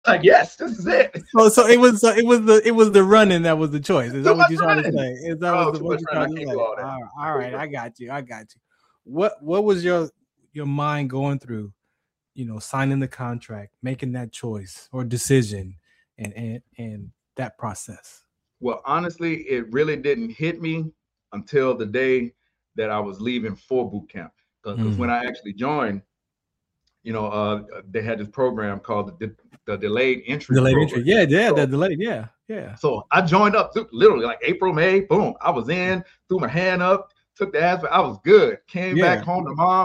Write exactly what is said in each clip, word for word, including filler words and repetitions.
Like, yes, this is it. So, so it was, so it was the, it was the running that was the choice. Is Too that what much you're trying to running. say? Is that Oh, was the, too what much you're running. trying I to can't say? do all that. All right, all right, I got you. I got you. What, what was your, your mind going through? You know, signing the contract, making that choice or decision, and and and that process. Well, honestly, it really didn't hit me until the day that I was leaving for boot camp. Because when Mm. I actually joined, you know, uh, they had this program called the, the delayed entry Delayed program. entry. Yeah, yeah, the So, delayed. Yeah, yeah. so I joined up literally like April, May, boom. I was in, threw my hand up, took the ass, I was good. Came back Yeah. home to mom.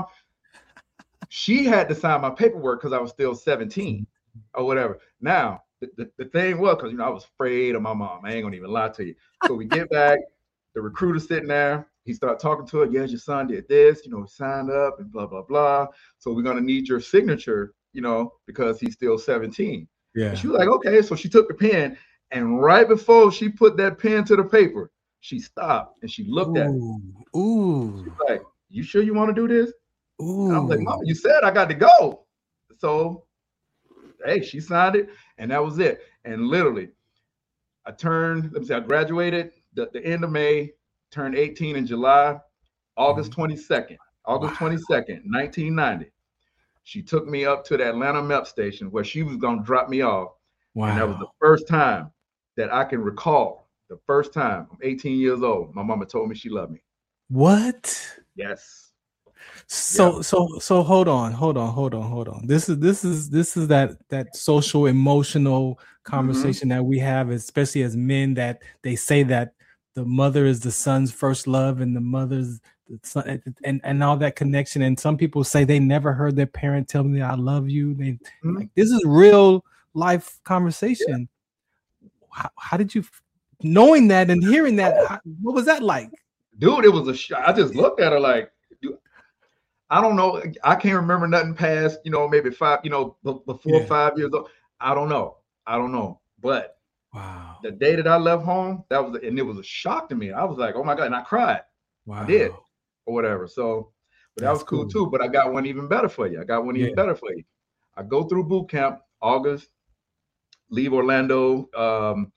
She had to sign my paperwork because I was still seventeen or whatever. Now, the, the, the thing was, because, you know, I was afraid of my mom. I ain't going to even lie to you. So we get back, the recruiter sitting there. He started talking to her. Yes, your son did this, you know, he signed up and blah, blah, blah. So we're going to need your signature, you know, because he's still seventeen. And she Yeah. was like, okay. So she took the pen. And right before she put that pen to the paper, she stopped and she looked at me. Ooh, ooh, She's like, you sure you want to do this? And I was like, ooh. Mama, you said I got to go. So, hey, she signed it, and that was it. And literally, I turned, let me see, I graduated the, the end of May, turned eighteen in July, August Mhm. twenty-second, August Wow, twenty-second, nineteen ninety. She took me up to the Atlanta M E P station where she was going to drop me off. And that was the wow. first time that I can recall, the first time I'm eighteen years old, my mama told me she loved me. What? Yes. Yeah. So, so, so hold on, hold on, hold on, hold on. This is this is this is that that social emotional Mm-hmm. conversation that we have, especially as men, that they say that the mother is the son's first love and the mother's the son, and and all that connection. And some people say they never heard their parent tell me I love you. They Mm-hmm. like this is real life Yeah. conversation. How, how did you, knowing that and hearing that, how, what was that like? Dude, it was a sh- I just looked at her like, dude, I don't know. I can't remember nothing past, you know, maybe five, you know, b- before Yeah. five years old. I don't know. I don't know. But Wow. the day that I left home, that was, and it was a shock to me. I was like, oh my God. And I cried. I did, Wow. or whatever. So, but that That's was cool cool. too. But I got one even better for you. I got one even Yeah. better for you. I go through boot camp, August, leave Orlando, um,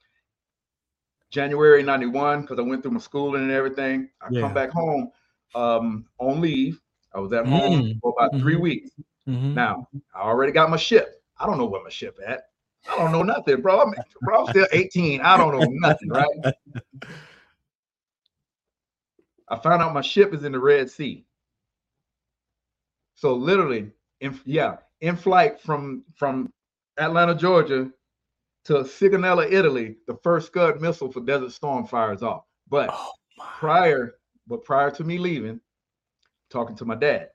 January ninety-one, because I went through my schooling and everything. I come Yeah. back home um, on leave. I was at home Mm. for about three Mhm. weeks. Mhm. Now, I already got my ship. I don't know where my ship at. I don't know nothing, bro. I'm, bro, I'm still eighteen. I don't know nothing, right? I found out my ship is in the Red Sea. So literally, in, yeah, in flight from from Atlanta, Georgia to Sigonella, Italy, the first Scud missile for Desert Storm fires off. But Oh my. prior, but prior to me leaving, talking to my dad,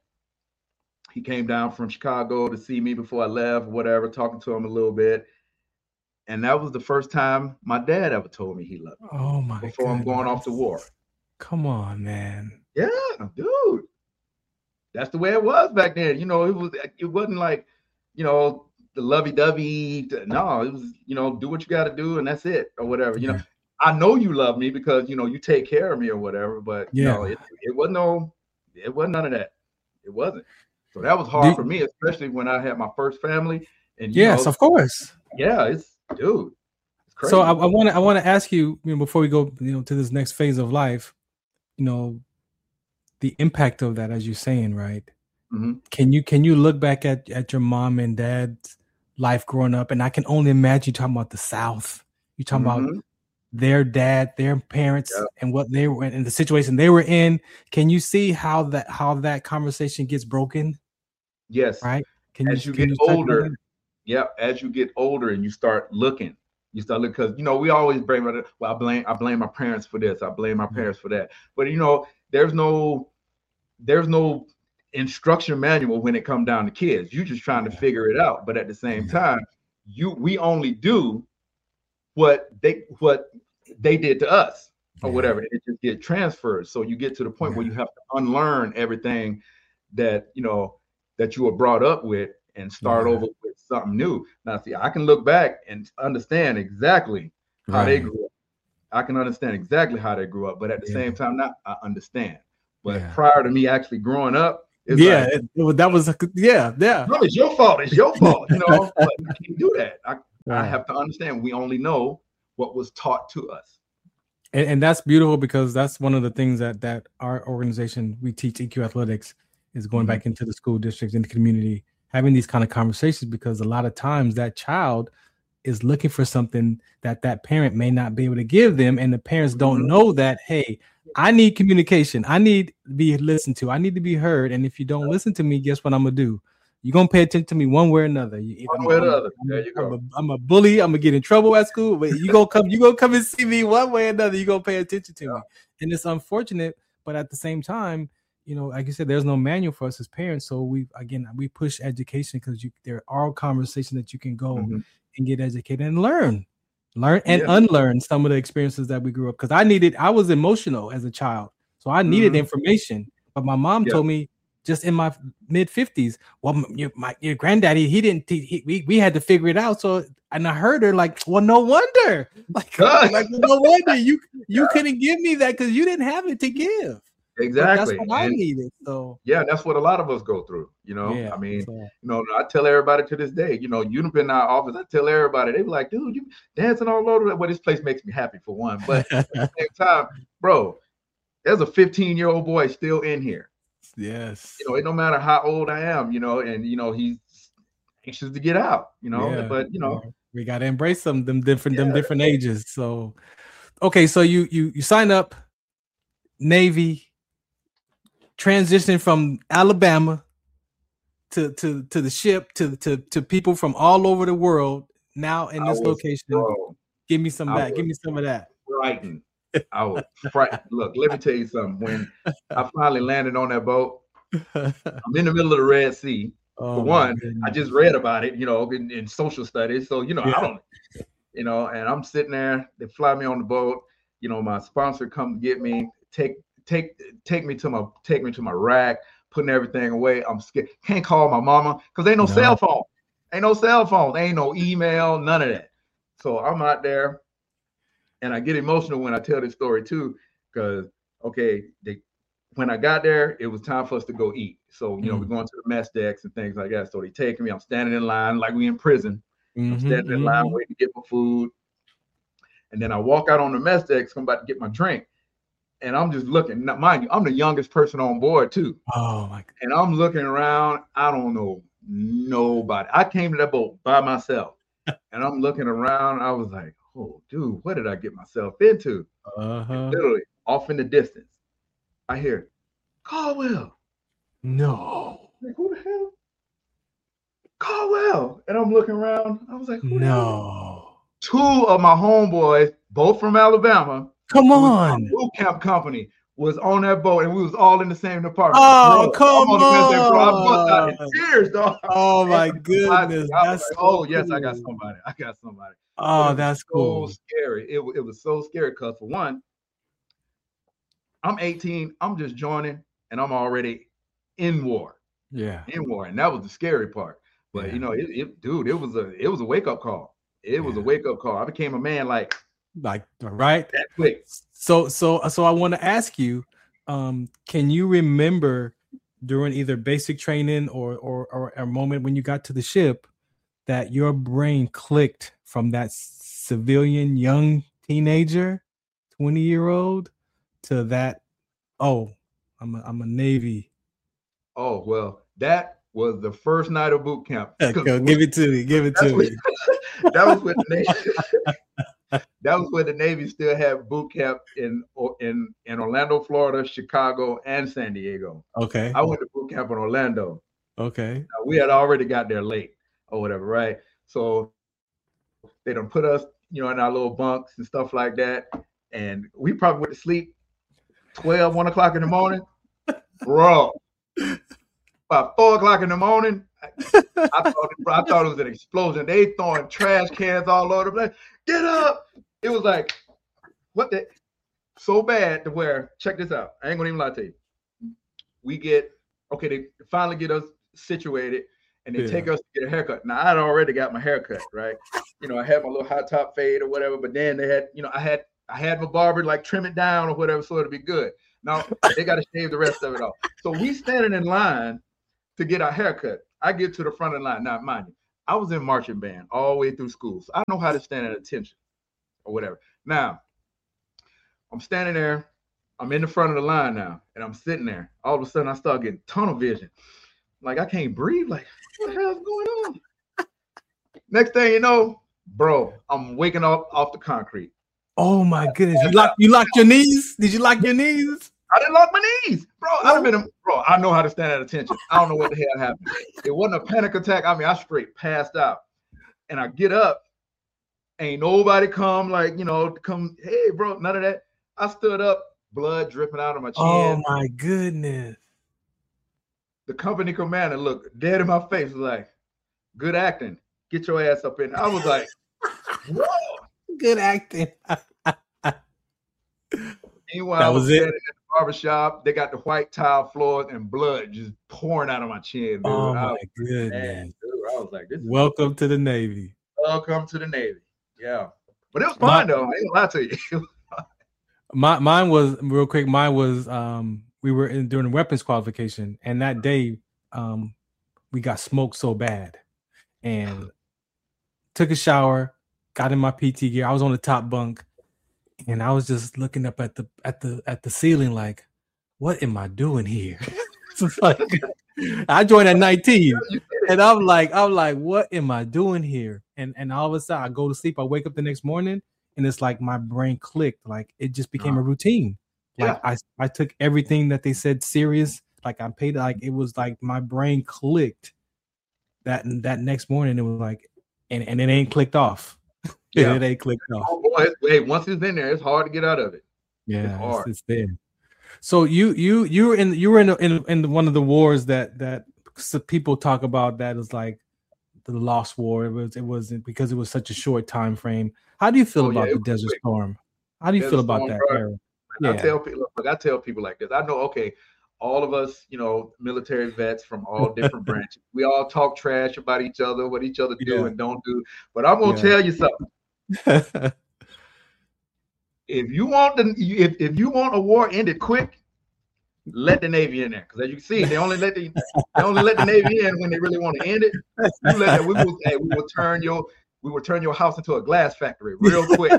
he came down from Chicago to see me before I left, whatever, talking to him a little bit. And that was the first time my dad ever told me he loved me Oh my before I'm going off to goodness. war. Come on, man. Yeah, dude. That's the way it was back then. You know, it was it wasn't like, you know, the lovey-dovey. No, it was, you know, do what you got to do and that's it or whatever. You know, Yeah. I know you love me because, you know, you take care of me or whatever, but you know, Yeah. it, it wasn't no, it wasn't none of that. It wasn't. So that was hard for Do, me, especially when I had my first family. And, you yes, know, of course. yeah, it's, dude, it's So I crazy. want to I want to ask you, you know, before we go, you know, to this next phase of life, you know, the impact of that, as you're saying, right? Hmm. Can you can you look back at at your mom and dad's life growing up, and I can only imagine you talking about the South. You talking about Hmm. their dad, their Yeah. parents, and what they were in, the situation they were in. Can you see how that how that conversation gets broken? Yes. Right? Can you As you can get you touch on older, that? yeah, as you get older and you start looking, you start looking because, you know, we always blame other- well, I blame I blame my parents for this, I blame my Yeah, parents for that. But you know, there's no there's no instruction manual when it comes down to kids. You just trying to yeah, figure it out. But at the same yeah, time, you we only do what they what they did to us or yeah, whatever. And it just get transferred. So you get to the point where yeah, you have to unlearn everything that you know that you were brought up with and start yeah. over with something new. Now, see, I can look back and understand exactly how they Right. grew up. I can understand exactly how they grew up, but at the Yeah, same time, not I understand. But yeah, prior to me actually growing up, it's yeah. like, It, it was- that was a, yeah, yeah. no, it's your fault. It's your fault. You know, but I can't do that. I, Right. I have to understand we only know what was taught to us. And, and that's beautiful, because that's one of the things that that our organization, we teach E Q Athletics, is going mm-hmm. back into the school districts, in the community, having these kind of conversations, because a lot of times that child is looking for something that that parent may not be able to give them, and the parents don't mm-hmm. know that, hey, I need communication, I need to be listened to, I need to be heard, and if you don't listen to me, guess what I'm gonna do? You're gonna pay attention to me one way or another. One way or another. There you go. I'm a, I'm a bully. I'm gonna get in trouble at school, but you gonna come. You gonna come and see me one way or another. You gonna pay attention to yeah. me, and it's unfortunate, but at the same time, you know, like you said, there's no manual for us as parents. So we again we push education, because you there are conversations that you can go mm-hmm. and get educated and learn, learn and yeah. unlearn some of the experiences that we grew up. Because I needed, I was emotional as a child, so I needed mm-hmm. information, but my mom yeah. told me, just in my mid fifties, well, your, my, your granddaddy, he didn't, he, we, we had to figure it out. So, and I heard her like, well, no wonder, like, like no wonder you, you couldn't give me that, because you didn't have it to give. Exactly. But that's what I needed. So, yeah, that's what a lot of us go through, you know, yeah, I mean, so. you know, I tell everybody to this day, you know, you've been in our office, I tell everybody, they be like, dude, you dancing all over. Well, this place makes me happy for one, but at the same time, bro, there's a fifteen year old boy still in here. Yes. You know, it no matter how old I am, you know, and you know, he's anxious to get out, you know, yeah. but you know, we gotta embrace them, them different, yeah. them different ages. So okay, so you you you sign up, Navy, transition from Alabama to to to the ship to to to people from all over the world now in this was, location. Bro, give me some of that, give me some of that. Frightened. I was frightened. Look, let me tell you something. When I finally landed on that boat, I'm in the middle of the Red Sea. Oh, for one, I just read about it, you know, in, in social studies. So, you know, yeah. I don't, you know, and I'm sitting there. They fly me on the boat. You know, my sponsor come get me, take, take, take me to my, take me to my rack, putting everything away. I'm scared. Can't call my mama because ain't no, no cell phone. Ain't no cell phone. Ain't no email. None of that. So I'm out there. And I get emotional when I tell this story too, because okay, they when I got there, it was time for us to go eat. So you know, mm. we're going to the mess decks and things like that. So they taking me. I'm standing in line like we in prison. Mm-hmm, I'm standing in mm-hmm. line waiting to get my food. And then I walk out on the mess decks. I'm about to get my drink, and I'm just looking. Now, mind you, I'm the youngest person on board too. Oh my God. And I'm looking around. I don't know nobody. I came to that boat by myself, and I'm looking around. I was like, oh, dude, what did I get myself into? Uh-huh. Literally, off in the distance, I hear, Caldwell. No. Like, who the hell? Caldwell. And I'm looking around. I was like, who no. Two of my homeboys, both from Alabama. Come on. Boot camp company was on that boat, and we was all in the same department. Oh, bro, come on. on. Bro, I bust out in tears, dog. Oh, my goodness. I, I That's like, oh, so yes, cool. I got somebody. I got somebody. Oh, that's so cool. Scary. It, it was so scary because for one, I'm eighteen. I'm just joining, and I'm already in war. Yeah, in war, and that was the scary part. But yeah. you know, it, it, dude, it was a it was a wake up call. It yeah. was a wake up call. I became a man like like right that quick. So so so I want to ask you, um, can you remember during either basic training or or or a moment when you got to the ship that your brain clicked from that civilian young teenager, twenty year old to that, oh, I'm a, I'm a Navy. Oh, well, that was the first night of boot camp. Go, give it to me. Give it to me. That was when the Navy, that was when the Navy still had boot camp in, in, in Orlando, Florida, Chicago, and San Diego. Okay. I went to boot camp in Orlando. Okay. Now, we had already got there late or whatever, right? So they done put us, you know, in our little bunks and stuff like that. And we probably went to sleep twelve, one o'clock in the morning. Bro, about four o'clock in the morning, I, I, thought, I thought it was an explosion. They throwing trash cans all over the place. Get up. It was like, what the? So bad to where, check this out. I ain't gonna even lie to you. We get, okay, they finally get us situated. And they yeah. take us to get a haircut. Now, I'd already got my haircut, right? You know, I had my little high top fade or whatever, but then they had, you know, I had I had my barber like trim it down or whatever so it'd be good. Now, they got to shave the rest of it off. So we standing in line to get our haircut. I get to the front of the line. Now, mind you, I was in marching band all the way through school. So I know how to stand at attention or whatever. Now, I'm standing there. I'm in the front of the line now, and I'm sitting there. All of a sudden, I start getting tunnel vision. Like, I can't breathe. Like, what the hell's going on? Next thing you know, bro, I'm waking up off the concrete. Oh, my goodness. You locked, you locked your knees? Did you lock your knees? I didn't lock my knees. Bro, I've been, a, bro, I know how to stand at attention. I don't know what the hell happened. It wasn't a panic attack. I mean, I straight passed out. And I get up. Ain't nobody come, like, you know, come, hey, bro, none of that. I stood up, blood dripping out of my chin. Oh, my goodness. The company commander looked dead in my face, was like, good acting. Get your ass up in. I was like, whoa. Good acting. Meanwhile, that I was, was it. it. In the barbershop. They got the white tile floors and blood just pouring out of my chin. Dude. Oh, I my was, goodness. Man, dude, I was like, this welcome is to the Navy. Welcome to the Navy. Yeah. But it was fun, my, though. I ain't gonna lie to you. my, mine was, real quick, mine was, um, we were in during weapons qualification, and that day um, we got smoked so bad. And took a shower, got in my P T gear. I was on the top bunk, and I was just looking up at the at the at the ceiling, like, what am I doing here? Like, I joined at nineteen, and I'm like, I'm like, what am I doing here? And and all of a sudden, I go to sleep. I wake up the next morning, and it's like my brain clicked. Like it just became a routine. Like yeah. I I took everything that they said serious. Like I paid. Like it was like my brain clicked. That that next morning, it was like, and, and it ain't clicked off. Yeah, it ain't clicked off. Oh boy, hey, once it's in there, it's hard to get out of it. Yeah, it's, hard. it's, it's there. So you you you were in you were in in in one of the wars that that people talk about that is like the Lost War. It was it wasn't because it was such a short time frame. How do you feel oh, about yeah, the Desert quick. Storm? How do you Desert feel about Storm, that era? Yeah. I tell people, look, I tell people like this. I know, okay. All of us, you know, military vets from all different branches. We all talk trash about each other, what each other do yeah. and don't do. But I'm gonna yeah. tell you something. If you want the, if, if you want a war ended quick, let the Navy in there. Because as you can see, they only let the they only let the Navy in when they really want to end it. You let it, we will, hey, we will turn your we will turn your house into a glass factory real quick.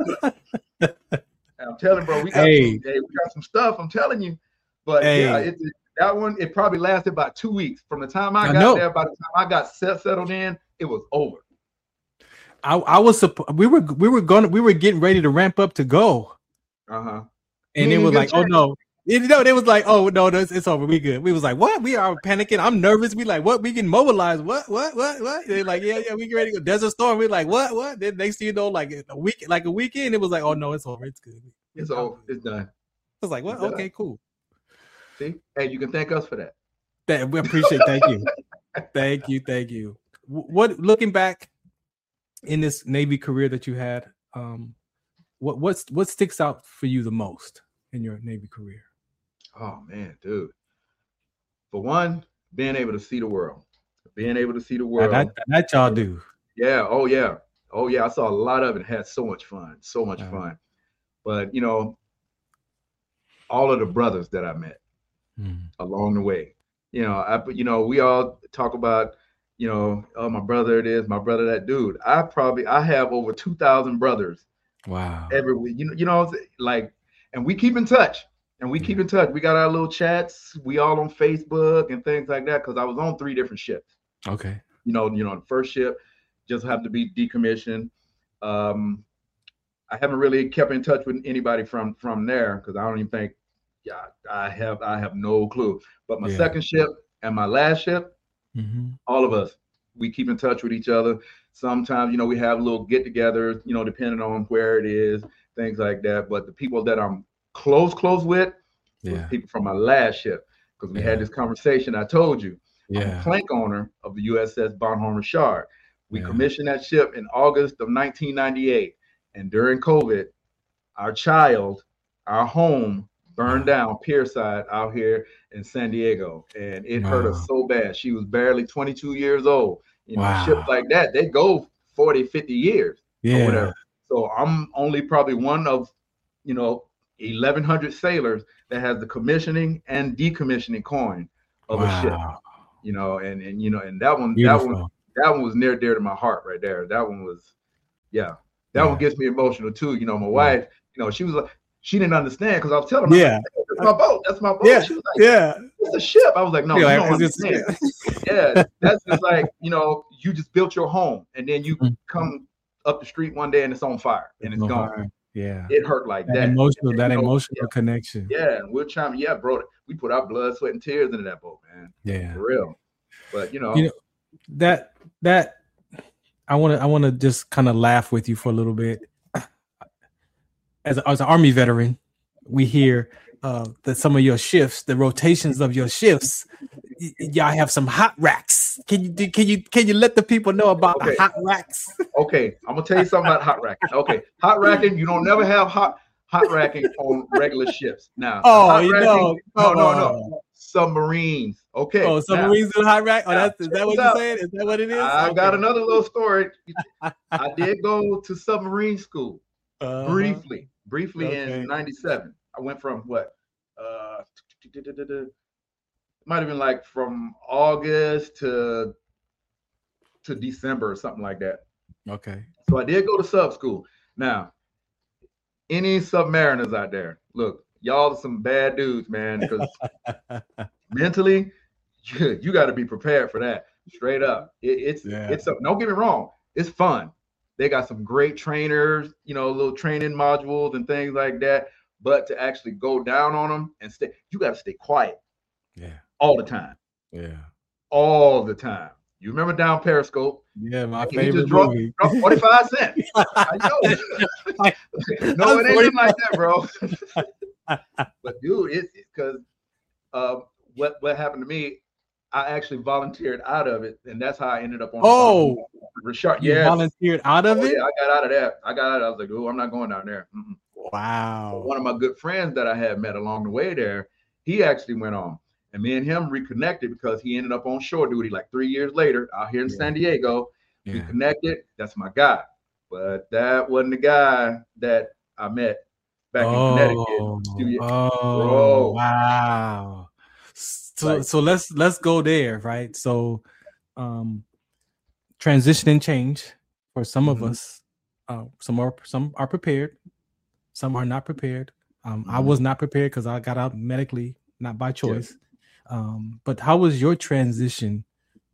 I'm telling, bro, we got hey. some, hey, we got some stuff. I'm telling you. But hey. yeah, it, it, that one, it probably lasted about two weeks. From the time I, I got know. there, by the time I got set, settled in, it was over. I, I was we were we were going we were getting ready to ramp up to go. Uh-huh. And it was like, chance. oh no. You know, it was like, oh no, it's, it's over. We good. We was like, what? We are panicking. I'm nervous. We like, what? We can mobilize. What? What? What? What? They're like, yeah, yeah, we get ready to go. Desert Storm. We're like, what? What? Then next thing you know, like a week, like a weekend, it was like, oh no, it's over. It's good. It's over. It's done. I was like, what? It's okay, done. Cool. See, hey, you can thank us for that. That we appreciate. Thank you, thank you, thank you. What looking back in this Navy career that you had, um, what what's what sticks out for you the most in your Navy career? Oh man, dude. For one, being able to see the world, being able to see the world. That, that, that y'all do. Yeah. Oh yeah. Oh yeah. I saw a lot of it. Had so much fun. So much uh-huh. fun. But you know, all of the brothers that I met. Along the way, you know, I, you know, we all talk about, you know, oh, my brother it is, my brother that dude. I probably, I have over two thousand brothers. Wow. Every week, you know, you know, like, and we keep in touch, and we yeah. keep in touch. We got our little chats. We all on Facebook and things like that because I was on three different ships. Okay. You know, you know, the first ship just happened to be decommissioned. Um, I haven't really kept in touch with anybody from from there because I don't even think. Yeah, I have I have no clue. But my yeah. second ship and my last ship, mm-hmm. all of us, we keep in touch with each other. Sometimes, you know, we have little get-togethers, you know, depending on where it is, things like that. But the people that I'm close, close with, yeah. people from my last ship, because we yeah. had this conversation. I told you, yeah. I'm a plank owner of the U S S Bonhomme Richard. We yeah. commissioned that ship in August of nineteen ninety-eight, and during COVID, our child, our home. Burned down Pierside out here in San Diego, and it wow. hurt her so bad. She was barely twenty-two years old. You know, wow. ships like that, they go forty, fifty years yeah. or whatever. So I'm only probably one of, you know, eleven hundred sailors that has the commissioning and decommissioning coin of wow. a ship. You know, and and you know, and that one, Beautiful. that one, that one was near dear to my heart right there. That one was, yeah, that yeah. one gets me emotional too. You know, my yeah. wife, you know, she was like, she didn't understand because I was telling her, yeah, like, hey, that's my boat, that's my boat. Yeah, she was like, yeah, it's a ship. I was like, no, you don't understand. Yeah, that's just like, you know, you just built your home and then you mm-hmm. come up the street one day and it's on fire and it's, it's gone. Fire. Yeah, it hurt like that. That emotional, and, that know, emotional yeah. connection. Yeah, and we're trying. Yeah, bro, we put our blood, sweat, and tears into that boat, man. Yeah, for real. But you know, you know that that I want to I want to just kind of laugh with you for a little bit. As a, as an Army veteran, we hear uh, that some of your shifts, the rotations of your shifts, y- y'all have some hot racks. Can you do, can you can you let the people know about okay. the hot racks? Okay, I'm gonna tell you something about hot racking. Okay, hot racking, you don't never have hot hot racking on regular ships. Now, oh, you racking, know, no, no, no, submarines. Okay, oh, submarines do hot rack. Oh, that's is that what you're saying? Is that what it is? I okay. got another little story. I did go to submarine school uh-huh. briefly, briefly okay. in ninety-seven. I went from what? Uh, it might have been like from August to to December or something like that. Okay. So I did go to sub school. Now, any submariners out there, look, y'all are some bad dudes, man, because mentally, you, you got to be prepared for that. Straight up. It, it's yeah. it's a, don't get me wrong, it's fun. They got some great trainers, you know, little training modules and things like that. But to actually go down on them and stay, you got to stay quiet. Yeah. All the time. Yeah. All the time. You remember down Periscope? Yeah, my he favorite just dropped, movie. dropped forty-five cents. I know. No, it ain't like that, bro. But dude, it's because uh, what what happened to me, I actually volunteered out of it, and that's how I ended up on. Oh, Richard, you yes. volunteered out of oh, it? Yeah, I got out of that. I got out. Of, I was like, oh, I'm not going down there. Mm-mm. Wow. One of my good friends that I had met along the way there, he actually went on. And me and him reconnected because he ended up on shore duty like three years later out here in yeah. San Diego. Yeah. We connected. That's my guy. But that wasn't the guy that I met back oh, in Connecticut. Oh, Bro. Wow. So like, so let's let's go there, right? So um transition and change for some mm-hmm. of us. Uh, some are some are prepared, some are not prepared. Um, mm-hmm. I was not prepared because I got out medically, not by choice. Yes. Um, but how was your transition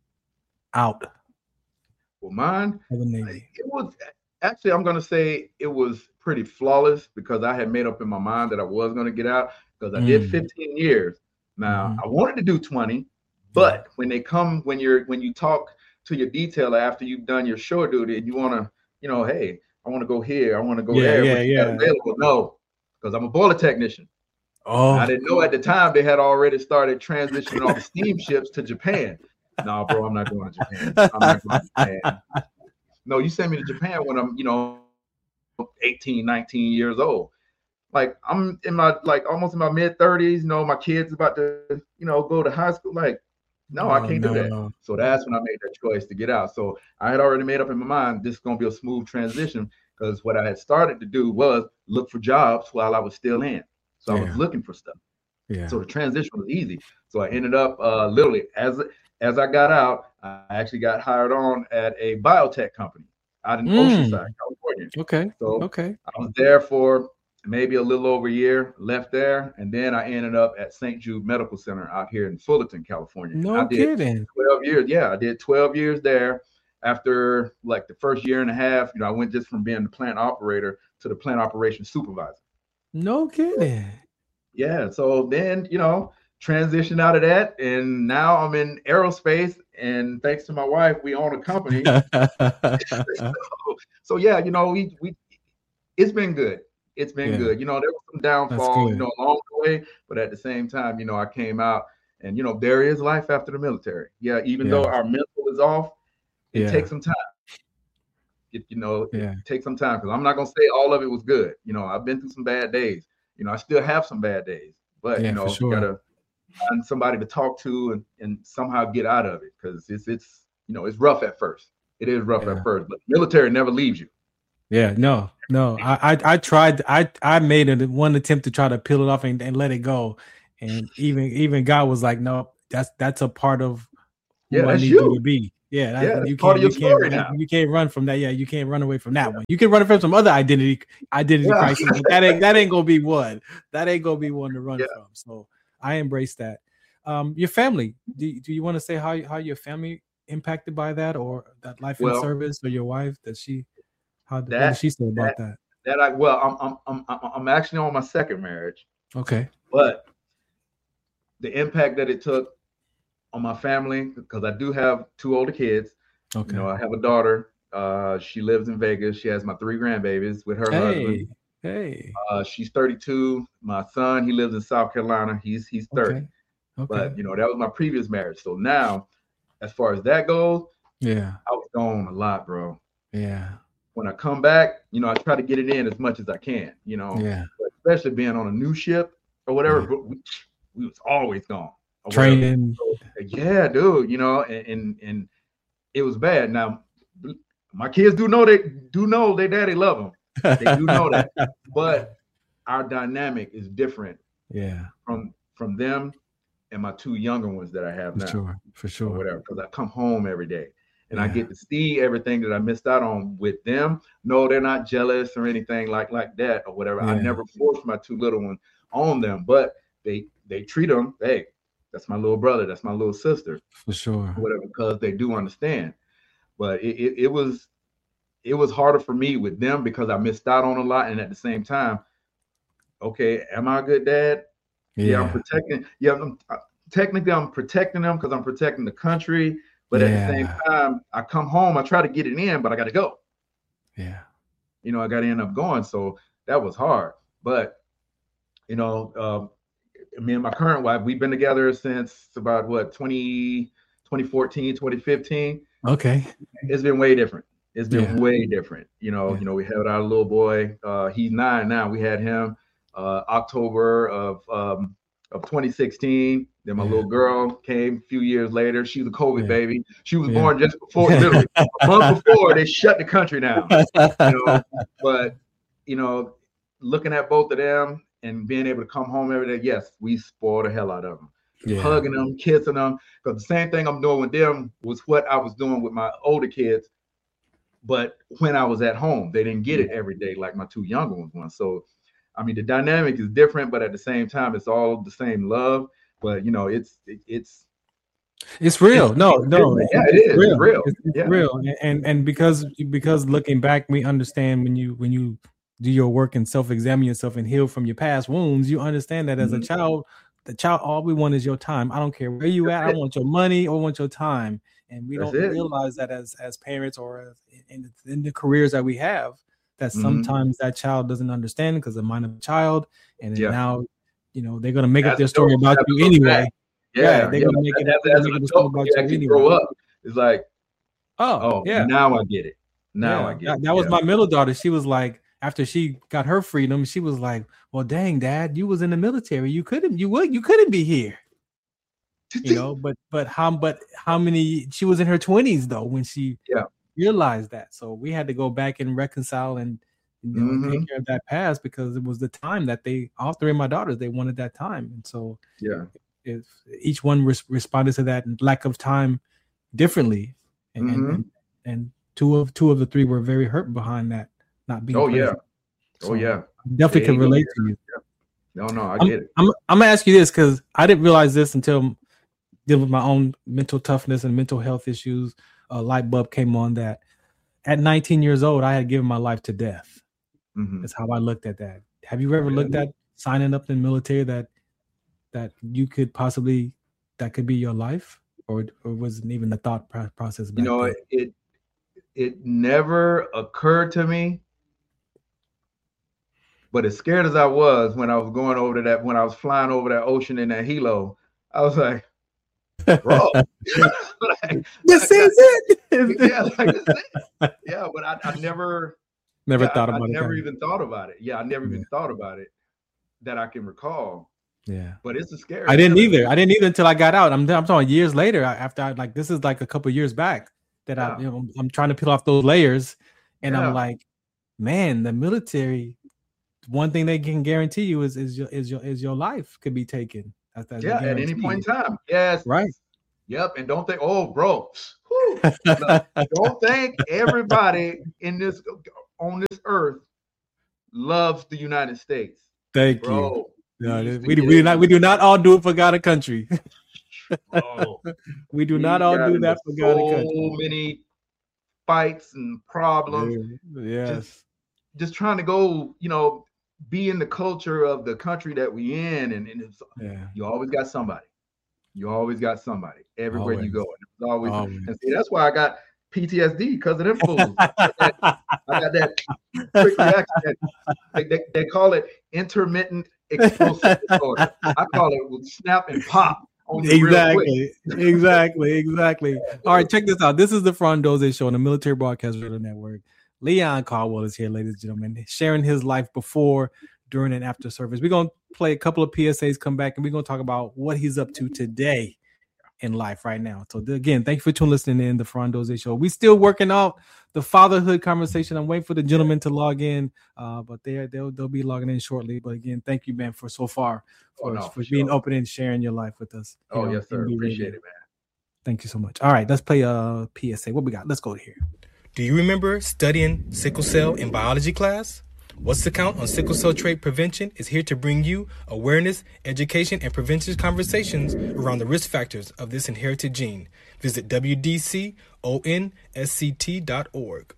out? Well, mine, of the Navy? It was actually, I'm going to say it was pretty flawless because I had made up in my mind that I was going to get out because I mm. did fifteen years. Now mm-hmm. I wanted to do twenty, but yeah. when they come, when you're, when you talk to your detailer after you've done your shore duty and you want to, you know, hey, I want to go here, I want to go yeah, there. Yeah, yeah. Available? No, because I'm a boiler technician. Oh, I didn't know at the time they had already started transitioning all the steamships to Japan. No, bro, I'm not going to Japan. I'm not going to Japan. No, you send me to Japan when I'm, you know, eighteen, nineteen years old. Like I'm in my, like almost in my mid thirties, you know, my kid's about to, you know, go to high school. Like, no, oh, I can't no. do that. So that's when I made that choice to get out. So I had already made up in my mind, this is going to be a smooth transition because what I had started to do was look for jobs while I was still in. So yeah. I was looking for stuff. Yeah. So the transition was easy. So I ended up uh, literally as as I got out, I actually got hired on at a biotech company out in mm. Oceanside, California. Okay. So okay. I was there for maybe a little over a year, left there, and then I ended up at Saint Jude Medical Center out here in Fullerton, California. No I did kidding. twelve years. Yeah, I did twelve years there. After like the first year and a half, you know, I went just from being the plant operator to the plant operations supervisor. No kidding. Yeah. So then, you know, transitioned out of that. And now I'm in aerospace. And thanks to my wife, we own a company. so, so, yeah, you know, we, we it's been good. It's been yeah. good. You know, there was some downfall, you know, along the way. But at the same time, you know, I came out and, you know, there is life after the military. Yeah. Even yeah. though our mental is off, it yeah. takes some time. It, you know, yeah. it takes some time because I'm not gonna say all of it was good. You know, I've been through some bad days. You know, I still have some bad days, but yeah, you know, sure. you gotta find somebody to talk to and, and somehow get out of it because it's it's you know it's rough at first. It is rough yeah. at first, but military never leaves you. Yeah, no, no. I I, I tried. I I made a, one attempt to try to peel it off and, and let it go, and even even God was like, no, that's that's a part of who yeah, I that's need you. you to be. Yeah, that, Yeah, you it's part can't of you your can't story run, now. you can't run from that. Yeah, you can't run away from that one. You can run from some other identity identity Yeah. crisis, but that ain't that ain't gonna be one. That ain't gonna be one to run Yeah. from. So I embrace that. Um, your family. Do, do you want to say how how your family impacted by that, or that life in Well, service, or your wife? Does she how what that does she say that about that? that I well, I'm I'm I'm I'm actually on my second marriage, Okay. but the impact that it took on my family, because I do have two older kids. Okay. You know, I have a daughter. Uh, she lives in Vegas. She has my three grandbabies with her husband. Hey, hey. Uh, she's thirty-two. My son, he lives in South Carolina. He's he's thirty. Okay. Okay. But you know, that was my previous marriage. So now, as far as that goes, Yeah. I was gone a lot, bro. Yeah. When I come back, you know, I try to get it in as much as I can. You know, Yeah. especially being on a new ship or whatever. Yeah. But we, we was always gone. or whatever. Training. So, yeah, dude. You know, and, and and it was bad. Now, my kids do know they do know their daddy love them. They do know that. But our dynamic is different. Yeah. From from them and my two younger ones that I have For now. sure. For sure. Or whatever, because I come home every day and Yeah. I get to see everything that I missed out on with them. No, they're not jealous or anything like like that or whatever. Yeah. I never forced my two little ones on them, but they they treat them, hey, that's my little brother, that's my little sister, For sure. or whatever, because they do understand. But it, it it was it was harder for me with them because I missed out on a lot, and at the same time, okay, am I a good dad? Yeah, yeah I'm protecting. Yeah, I'm, I, technically I'm protecting them because I'm protecting the country. But yeah. at the same time, I come home, I try to get it in, but I got to go. Yeah. You know, I got to end up going. So that was hard. But, you know, uh, me and my current wife, we've been together since about what, twenty, twenty fourteen, twenty fifteen. Okay. It's been way different. It's been yeah. way different. You know, yeah. you know, we had our little boy. Uh, he's nine now. We had him uh, October of um, of twenty sixteen. Then my yeah. little girl came a few years later. She's a COVID yeah. baby. She was yeah. born just before, literally a month before they shut the country down. You know, but you know, looking at both of them and being able to come home every day, yes, we spoiled the hell out of them. Yeah. Hugging them, kissing them, because the same thing I'm doing with them was what I was doing with my older kids. But when I was at home, they didn't get it every day like my two younger ones were. So, I mean, the dynamic is different, but at the same time, it's all the same love. But you know, it's it, it's it's real. It's, no, it's no, yeah, it is. Real. It's real. It's, it's yeah. real. And and because because looking back, we understand when you when you do your work and self-examine yourself and heal from your past wounds, you understand that as mm-hmm. a child, the child, all we want is your time. I don't care where you That's at. It. I want your money or want your time. And we That's don't it. realize that as as parents or as in, in the careers that we have, that mm-hmm. sometimes that child doesn't understand because they're mind of a child, and then yeah. now, you know, they're gonna make That's up their story about you anyway. Yeah, yeah they're yeah. gonna make it. As an adult, about you actually anyway. grow up. It's like, oh, oh, yeah. Now I get it. Now yeah. I get that, it. That was yeah. my middle daughter. She was like, after she got her freedom, she was like, "Well, dang, Dad, you was in the military. You couldn't, you would, you couldn't be here." You know, but but how but how many? She was in her twenties though when she yeah. realized that. So we had to go back and reconcile and you know, mm-hmm. take care of that past because it was the time that they, all three of my daughters, they wanted that time, and so yeah, if each one res- responded to that lack of time differently, and, mm-hmm. and, and and two of two of the three were very hurt behind that not being. Oh present. yeah, oh so yeah, I definitely can relate to you. Yeah. No, no, I I'm, get it. I'm I'm gonna ask you this because I didn't realize this until dealing with my own mental toughness and mental health issues. A light bulb came on that at nineteen years old, I had given my life to death. Mm-hmm. That's how I looked at that. Have you ever looked at signing up in the military that that you could possibly, that could be your life, or or wasn't even the thought process back You know, then? it it never occurred to me. But as scared as I was when I was going over to that, when I was flying over that ocean in that helo, I was like, bro, like, this is it. Yeah, like, this is it. Yeah, but I, I never, never yeah, thought I, about I it. Never even thought about it. Yeah, I never yeah. even thought about it that I can recall. Yeah, but it's a scary. I didn't either. I didn't either until I got out. I'm I'm talking years later. After I like this is like a couple years back that yeah. I you know I'm trying to peel off those layers, and yeah. I'm like, man, the military. One thing they can guarantee you is is your is your is your life could be taken. That's, that's yeah, at any point in time. Yes. Right. Yep. And don't think, oh, bro, Look, don't think everybody in this on this earth loves the United States. Thank Bro, you. No, we, we, do, we do not we do not all do it for God and country. Bro, we do we not all do that for God and country. So many fights and problems. Yeah. Yes. Just, just trying to go, you know, be in the culture of the country that we in, and, and it's, yeah. you always got somebody. You always got somebody everywhere always. you go. And it's always, always. And see, that's why I got P T S D because of them fools. I, got that, I got that quick reaction. They, they, they call it intermittent explosive disorder. I call it snap and pop. Exactly, exactly, exactly. All right, check this out. This is the Frondoze Show on the Military Broadcast Radio Network. Leon Caldwell is here, ladies and gentlemen, sharing his life before, during, and after service. We're going to play a couple of P S As, come back, and we're going to talk about what he's up to today in life right now. So again, thank you for tuning listening in the Frondoze Show. We still working out the fatherhood conversation. I'm waiting for the gentlemen to log in, uh, but they they'll they'll be logging in shortly. But again, thank you, man, for so far for, oh, no, for, for being sure. open and sharing your life with us. Oh know, yes, sir. Appreciate it, man. Thank you so much. All right, let's play a P S A. What we got? Let's go here. Do you remember studying sickle cell in biology class? What's the Count on Sickle Cell Trait Prevention is here to bring you awareness, education, and prevention conversations around the risk factors of this inherited gene. Visit w d c o n s c t dot org.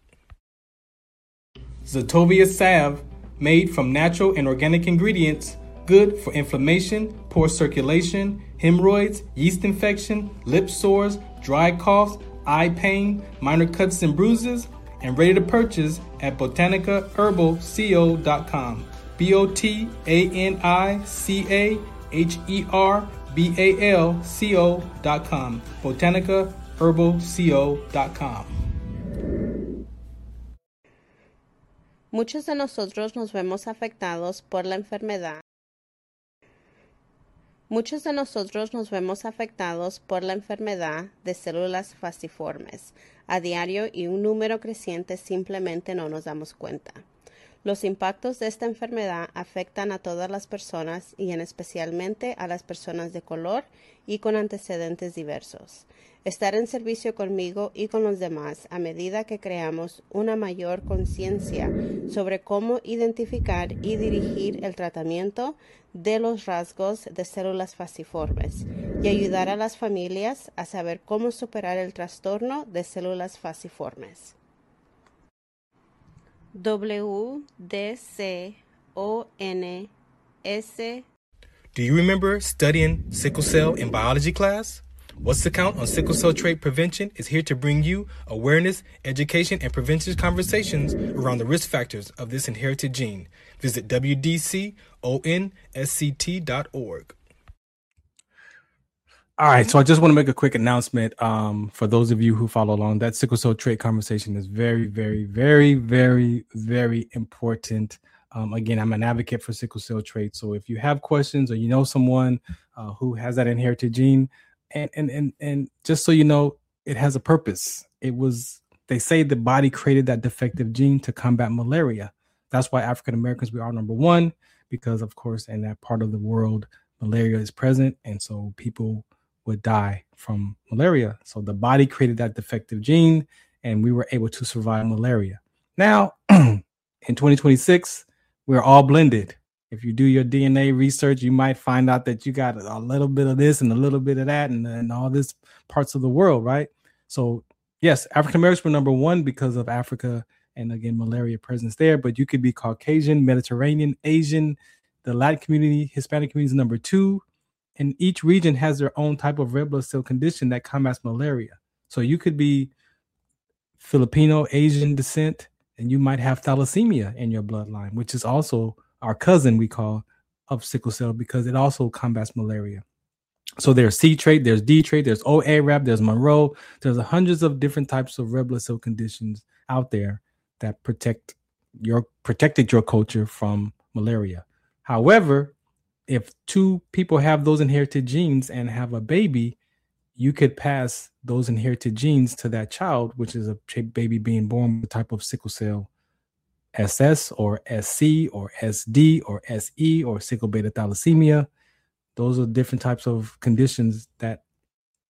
Zetovia salve, made from natural and organic ingredients, good for inflammation, poor circulation, hemorrhoids, yeast infection, lip sores, dry coughs, eye pain, minor cuts and bruises, and ready to purchase at botanica herbal co dot com. B O T A N I C A H E R B A L C O dot com. botanica herbal co dot com. Muchos de nosotros nos vemos afectados por la enfermedad. Muchos de nosotros nos vemos afectados por la enfermedad de células falciformes a diario y un número creciente simplemente no nos damos cuenta. Los impactos de esta enfermedad afectan a todas las personas y en especialmente a las personas de color y con antecedentes diversos. Estar en servicio conmigo y con los demás a medida que creamos una mayor conciencia sobre cómo identificar y dirigir el tratamiento de los rasgos de células falciformes y ayudar a las familias a saber cómo superar el trastorno de células falciformes. W D C O N S. Do you remember studying sickle cell in biology class? What's the Count on Sickle Cell Trait Prevention is here to bring you awareness, education, and prevention conversations around the risk factors of this inherited gene. Visit w d c o n s c t dot org. All right, so I just want to make a quick announcement um, for those of you who follow along. That sickle cell trait conversation is very, very, very, very, very important. Um, again, I'm an advocate for sickle cell trait. So if you have questions or you know someone uh, who has that inherited gene, and, and and and just so you know, it has a purpose. It was, they say the body created that defective gene to combat malaria. That's why African Americans, we are number one, because of course, in that part of the world, malaria is present. And so people would die from malaria. So the body created that defective gene and we were able to survive malaria. Now, in twenty twenty-six, we're all blended. If you do your D N A research, you might find out that you got a little bit of this and a little bit of that and, and all this parts of the world, right? So yes, African Americans were number one because of Africa and again, malaria presence there, but you could be Caucasian, Mediterranean, Asian, the Latin community, Hispanic community is number two. And each region has their own type of red blood cell condition that combats malaria. So you could be Filipino, Asian descent, and you might have thalassemia in your bloodline, which is also our cousin, we call, of sickle cell because it also combats malaria. So there's C trait, there's D trait, there's O A R A B, there's Monroe. There's hundreds of different types of red blood cell conditions out there that protect your protected your culture from malaria. However, if two people have those inherited genes and have a baby, you could pass those inherited genes to that child, which is a baby being born with a type of sickle cell S S or S C or S D or S E or sickle beta thalassemia. Those are different types of conditions that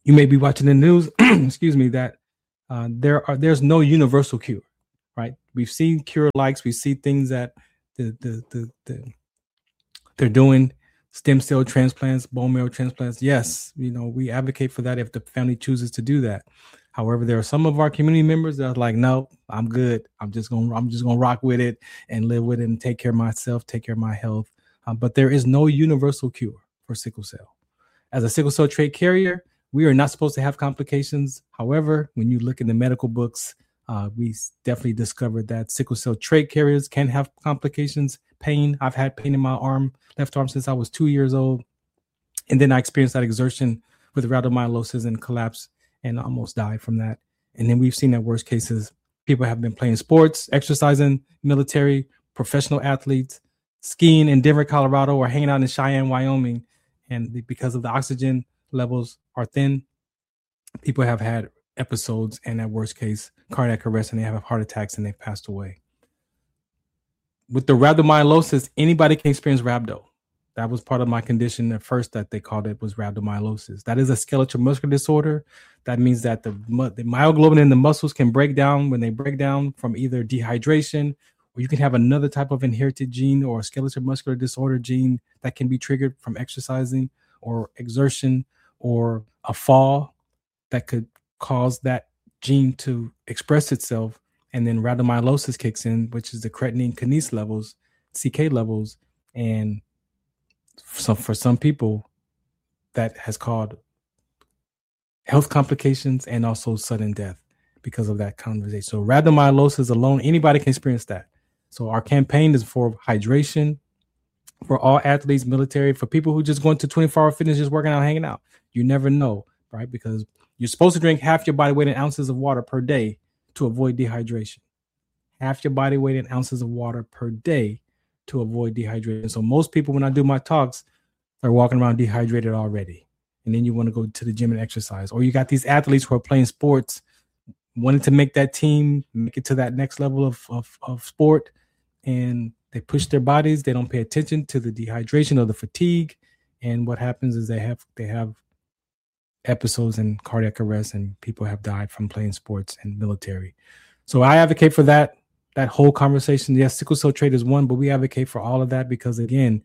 you may be watching the news, excuse me, that uh, there are there's no universal cure, right? We've seen cure likes, we see things that the the the, the they're doing, stem cell transplants, bone marrow transplants. Yes, you know, we advocate for that if the family chooses to do that. However, there are some of our community members that are like, no, I'm good. I'm just gonna I'm just gonna rock with it and live with it and take care of myself, take care of my health. Um, but there is no universal cure for sickle cell. As a sickle cell trait carrier, we are not supposed to have complications. However, when you look in the medical books, uh, we definitely discovered that sickle cell trait carriers can have complications, pain. I've had pain in my arm, left arm, since I was two years old. And then I experienced that exertion with rhabdomyolysis and collapse and almost died from that. And then we've seen that worst cases. People have been playing sports, exercising, military, professional athletes, skiing in Denver, Colorado, or hanging out in Cheyenne, Wyoming. And because of the oxygen levels are thin, people have had episodes and at worst case, cardiac arrest, and they have heart attacks and they've passed away. With the rhabdomyolysis, anybody can experience rhabdo. That was part of my condition at first that they called it was rhabdomyolysis. That is a skeletal muscular disorder. That means that the, the myoglobin in the muscles can break down. When they break down from either dehydration, or you can have another type of inherited gene or a skeletal muscular disorder gene that can be triggered from exercising or exertion or a fall that could cause that gene to express itself. And then rhabdomyolysis kicks in, which is the creatinine kinase levels, C K levels. And so for some people, that has caused health complications and also sudden death because of that conversation. So rhabdomyolysis alone, anybody can experience that. So our campaign is for hydration, for all athletes, military, for people who just going to twenty-four hour fitness, just working out, hanging out. You never know, right? Because you're supposed to drink half your body weight in ounces of water per day to avoid dehydration. Half your body weight in ounces of water per day to avoid dehydration. So most people, when I do my talks, are walking around dehydrated already. And then you want to go to the gym and exercise. Or you got these athletes who are playing sports, wanting to make that team, make it to that next level of, of, of sport. And they push their bodies. They don't pay attention to the dehydration or the fatigue. And what happens is they have they have episodes in cardiac arrest, and people have died from playing sports and military. So I advocate for that, that whole conversation. Yes, sickle cell trait is one, but we advocate for all of that because, again,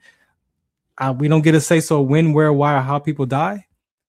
uh, we don't get to say so when, where, why, or how people die.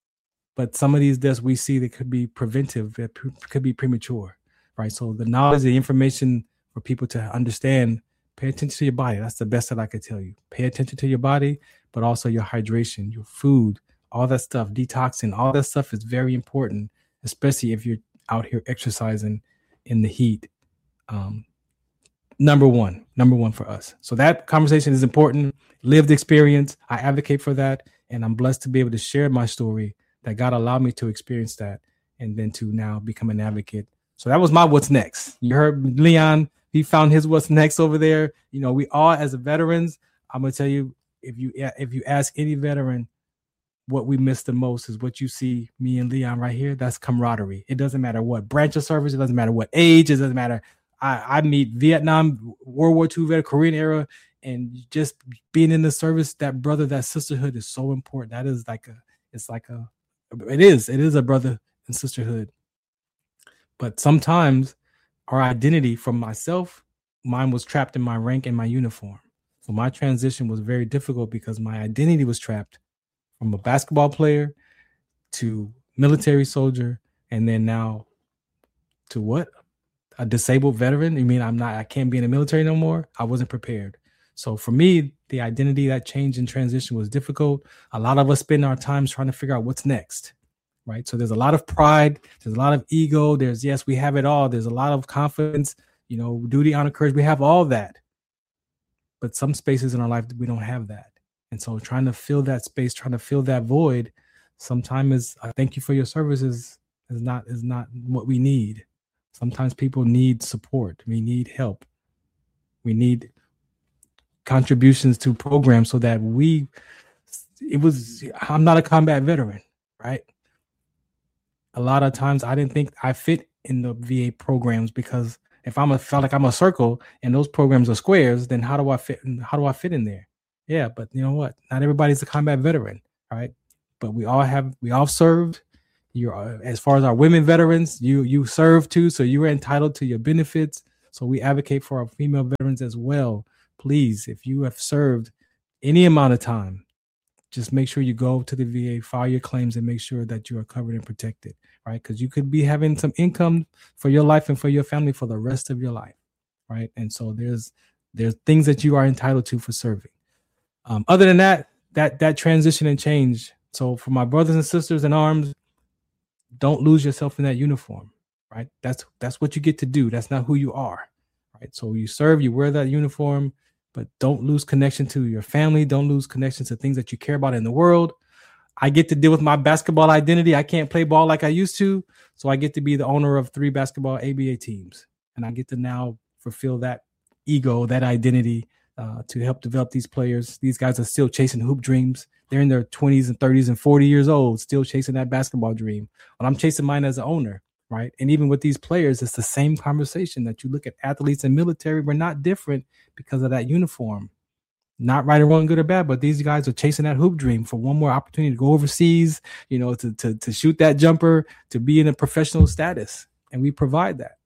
But some of these deaths we see that could be preventive, that pre- could be premature, right? So the knowledge, the information for people to understand, pay attention to your body. That's the best that I could tell you. Pay attention to your body, but also your hydration, your food, all that stuff, detoxing, all that stuff is very important, especially if you're out here exercising in the heat. Um, number one, number one for us. So that conversation is important. Lived experience. I advocate for that. And I'm blessed to be able to share my story that God allowed me to experience that and then to now become an advocate. So that was my what's next. You heard Leon. He found his what's next over there. You know, we all as veterans, I'm going to tell you, if you if you ask any veteran, what we miss the most is what you see me and Leon right here. That's camaraderie. It doesn't matter what branch of service. It doesn't matter what age. It doesn't matter. I, I meet Vietnam, World War Two vet, Korean era, and just being in the service, that brother, that sisterhood is so important. That is like a, it's like a, it is, it is a brother and sisterhood. But sometimes our identity from myself, mine was trapped in my rank and my uniform. So my transition was very difficult because my identity was trapped from a basketball player to military soldier, and then now to what? A disabled veteran? You mean I'm not, I can't be in the military no more? I wasn't prepared. So for me, the identity, that change and transition was difficult. A lot of us spend our time trying to figure out what's next, right? So there's a lot of pride. There's a lot of ego. There's, yes, we have it all. There's a lot of confidence, you know, duty, honor, courage. We have all that. But some spaces in our life, we don't have that. And so trying to fill that space, trying to fill that void, sometimes is, I thank you for your services, is not, is not what we need. Sometimes people need support. We need help. We need contributions to programs so that we, it was, I'm not a combat veteran, right? A lot of times I didn't think I fit in the V A programs because if I'm a, felt like I'm a circle and those programs are squares, then how do I fit in, how do I fit in there? Yeah, but you know what? Not everybody's a combat veteran, right? But we all have, we all served, You're uh, as far as our women veterans, you you serve too, so you are entitled to your benefits. So we advocate for our female veterans as well. Please, if you have served any amount of time, just make sure you go to the V A, file your claims, and make sure that you are covered and protected, right? Because you could be having some income for your life and for your family for the rest of your life, right? And so there's there's things that you are entitled to for serving. Um, other than that, that that transition and change. So for my brothers and sisters in arms, don't lose yourself in that uniform, right? That's that's what you get to do. That's not who you are, right? So you serve, you wear that uniform, but don't lose connection to your family. Don't lose connection to things that you care about in the world. I get to deal with my basketball identity. I can't play ball like I used to, so I get to be the owner of three basketball A B A teams, and I get to now fulfill that ego, that identity, uh, to help develop these players. These guys are still chasing hoop dreams. They're in their twenties and thirties and forty years old, still chasing that basketball dream. But I'm chasing mine as an owner, right? And even with these players, it's the same conversation that you look at athletes and military. We're not different because of that uniform. Not right or wrong, good or bad, but these guys are chasing that hoop dream for one more opportunity to go overseas, you know, to, to, to shoot that jumper, to be in a professional status. And we provide that.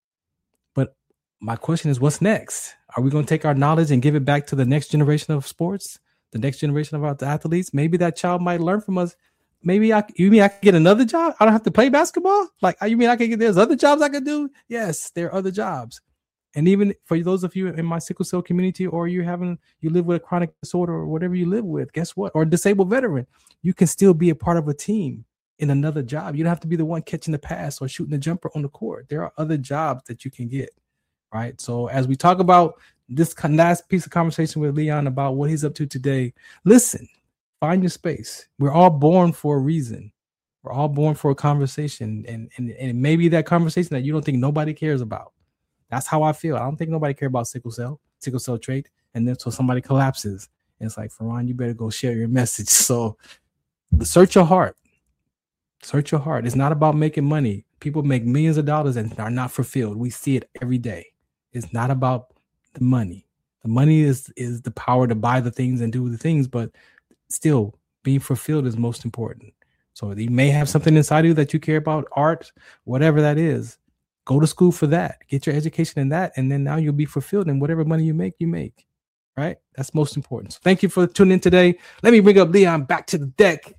But my question is, what's next? Are we going to take our knowledge and give it back to the next generation of sports? The next generation of our athletes? Maybe that child might learn from us. Maybe I, you mean I can get another job? I don't have to play basketball? Like, you mean I can get, there's other jobs I could do? Yes, there are other jobs. And even for those of you in my sickle cell community, or you having, you live with a chronic disorder or whatever you live with, guess what? Or a disabled veteran, you can still be a part of a team in another job. You don't have to be the one catching the pass or shooting the jumper on the court. There are other jobs that you can get, right? So as we talk about this last piece of conversation with Leon about what he's up to today, listen, find your space. We're all born for a reason. We're all born for a conversation. And, and, and maybe that conversation that you don't think nobody cares about. That's how I feel. I don't think nobody cares about sickle cell, sickle cell trait. And then so somebody collapses. And it's like, Ferran, you better go share your message. So search your heart. Search your heart. It's not about making money. People make millions of dollars and are not fulfilled. We see it every day. It's not about the money. The money is is the power to buy the things and do the things, but still being fulfilled is most important. So you may have something inside of you that you care about, art, whatever that is. Go to school for that. Get your education in that, and then now you'll be fulfilled in whatever money you make, you make. Right? That's most important. So thank you for tuning in today. Let me bring up Leon back to the deck.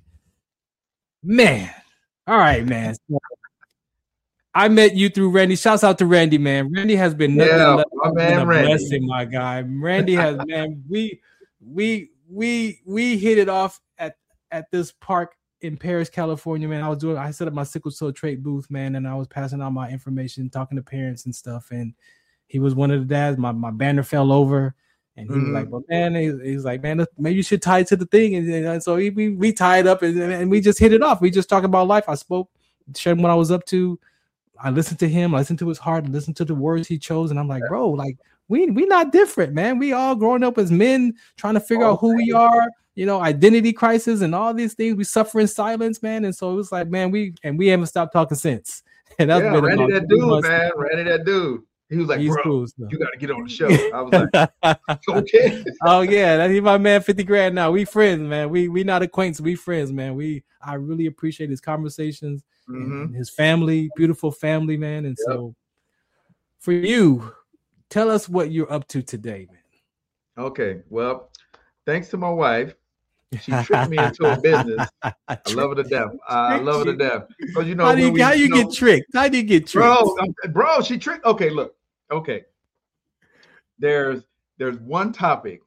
Man. All right, man. I met you through Randy. Shouts out to Randy, man. Randy has been nothing yeah, less my man, than a Randy. blessing, my guy. Randy has, man, we we we we hit it off at at this park in Paris, California, man. I was doing, I set up my sickle cell trait booth, man, and I was passing out my information, talking to parents and stuff. And he was one of the dads. My my banner fell over, and he mm-hmm. was like, "Well, man," he, he's like, "Man, maybe you should tie it to the thing." And, and so he, we we tied up, and, and we just hit it off. We just talked about life. I spoke, shared what I was up to. I listened to him, I listened to his heart, listened to the words he chose, and I'm like, bro, like we we not different, man. We all growing up as men, trying to figure oh, out who man. we are, you know, identity crisis and all these things. We suffer in silence, man. And so it was like, man, we and we haven't stopped talking since. And that's yeah, been Randy, that dude, months. man, Randy, that dude. He was like, He's bro, cool, so. you got to get on the show. I was like, okay. Oh yeah, that he's my man, fifty grand now. We friends, man. We we not acquaintances, we friends, man. We I really appreciate his conversations. Mm-hmm. And his family, beautiful family, man. And yep. so for you, tell us what you're up to today, man. Okay. Well, thanks to my wife. She tricked me into a business. I love her to death. I love her to death. Because you know, how do you, we, how you, you get know, tricked? How do you get tricked? Bro, bro, she tricked. Okay, look. Okay. There's there's one topic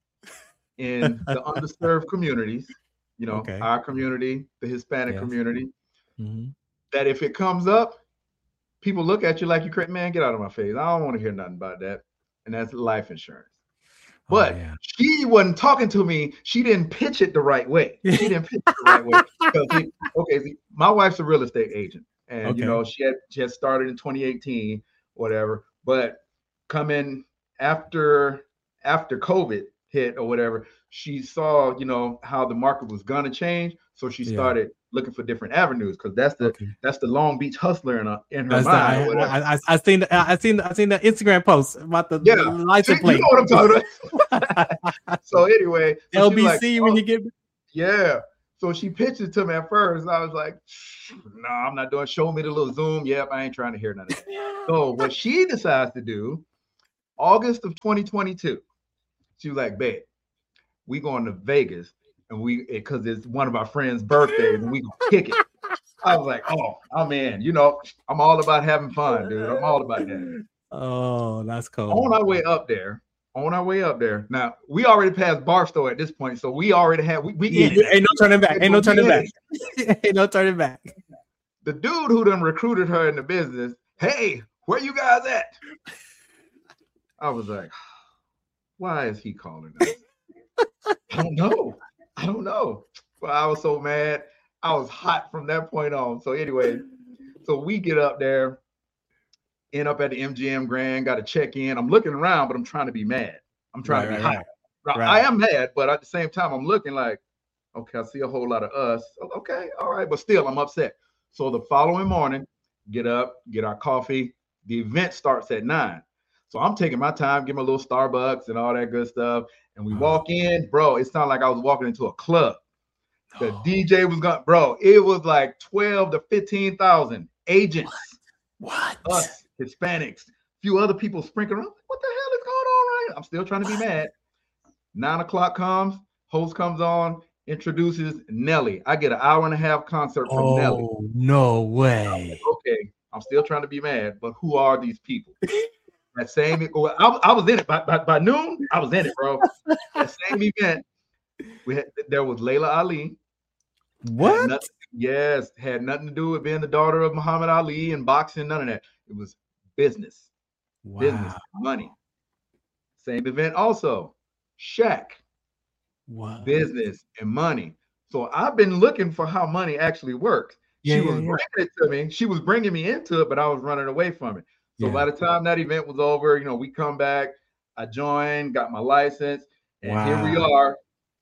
in the underserved communities, you know, okay. our community, the Hispanic yes. community. Mm-hmm. That if it comes up, people look at you like you crazy, man, get out of my face. I don't want to hear nothing about that. And that's life insurance. But oh, yeah. she wasn't talking to me. She didn't pitch it the right way. She didn't pitch it the right way. He, okay, see, my wife's a real estate agent. And, okay. you know, she had, she had started in twenty eighteen, whatever. But coming after, after COVID hit or whatever, she saw, you know, how the market was going to change. So she started yeah. looking for different avenues because that's the okay. that's the Long Beach hustler in, a, in her that's mind. The, I, I, I seen the, I seen I seen the Instagram post about the, yeah. the license plate. You know what I'm talking about. So anyway, so L B C like, when oh, you get yeah. So she pitched it to me at first. I was like, no, nah, I'm not doing. Show me the little Zoom. Yep, I ain't trying to hear none of that. So what she decides to do, August of twenty twenty-two, she was like, babe, we going to Vegas and we, because it's one of our friends' birthdays and we gonna kick it. I was like, oh, I'm in. You know, I'm all about having fun, dude. I'm all about that. Oh, that's cool. On our way up there, on our way up there. Now, we already passed Barstow at this point, so we already have, we, we yeah, in it. Ain't no turning back. Ain't no turning back. Ain't no turning back. The dude who done recruited her in the business, hey, where you guys at? I was like, why is he calling us? I don't know. I don't know. Well, I was so mad. I was hot from that point on. So anyway, so we get up there, end up at the M G M Grand, got to check in. I'm looking around, but I'm trying to be mad. I'm trying right, to be right, hot. right. I am mad, but at the same time, I'm looking like, okay, I see a whole lot of us. Okay, all right, but still, I'm upset. So the following morning, get up, get our coffee. The event starts at nine. So I'm taking my time, give me a little Starbucks and all that good stuff. And we walk in, bro, it sounded like I was walking into a club. The oh. D J was going, bro, it was like twelve to fifteen thousand agents. What? what? Us, Hispanics, a few other people sprinkling around. What the hell is going on right now? I'm still trying to be mad. Nine o'clock comes, host comes on, introduces Nelly. I get an hour and a half concert from oh, Nelly. No way. Like, okay, I'm still trying to be mad, but who are these people? That same, I, I was in it by, by, by noon. I was in it, bro. That same event, we had there was Layla Ali. What? Had nothing, yes, had nothing to do with being the daughter of Muhammad Ali and boxing. None of that. It was business, wow. business, money. Same event also, Shaq. Wow. Business and money. So I've been looking for how money actually works. Yeah, she yeah, was yeah. bringing it to me. She was bringing me into it, but I was running away from it. So yeah. by the time that event was over, you know, we come back, I joined, got my license, and wow. here we are,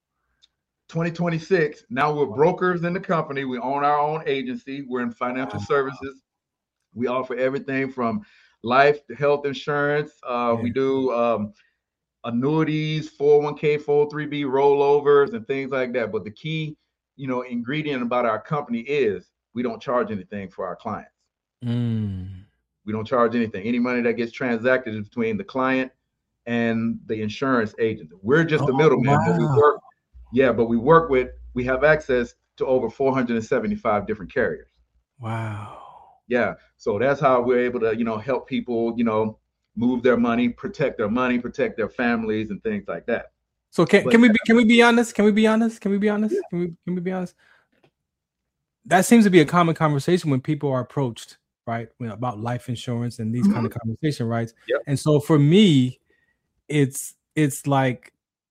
twenty twenty-six. Now we're brokers in the company. We own our own agency. We're in financial wow. services. We offer everything from life to health insurance. Uh, yeah. We do um, annuities, four oh one k, four oh three b rollovers, and things like that. But the key, you know, ingredient about our company is we don't charge anything for our clients. Mm. We don't charge anything. Any money that gets transacted is between the client and the insurance agent. We're just the oh, middleman, wow. but we work. Yeah, but we work with. We have access to over four hundred seventy-five different carriers. Wow. Yeah, so that's how we're able to, you know, help people, you know, move their money, protect their money, protect their families, and things like that. So can but, can we be can we be honest? Can we be honest? Can we be honest? Yeah. Can we can we be honest? That seems to be a common conversation when people are approached, right, about life insurance and these mm-hmm. kind of conversation, right? Yep. And so for me, it's it's like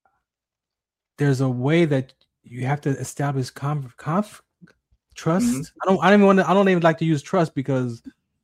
there's a way that you have to establish conf, conf trust. Mm-hmm. I don't I don't even want to I don't even like to use trust because